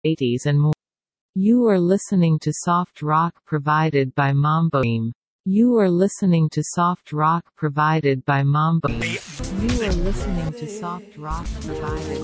80s and more. You are listening to soft rock provided by Mambo Team. You are listening to soft rock provided by Mambo Team. You are listening to soft rock provided